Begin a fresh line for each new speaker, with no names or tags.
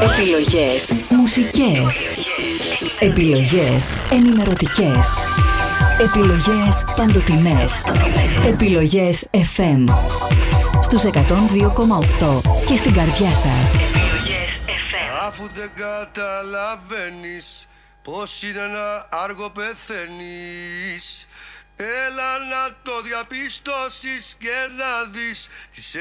Επιλογές μουσικές. Επιλογές ενημερωτικές. Επιλογές παντοτινές. Επιλογές FM. Στους 102,8 και στην καρδιά σας.
Αφού δεν καταλαβαίνεις πως είναι ένα άργο πεθαίνεις, έλα να το διαπιστώσεις και να δεις τις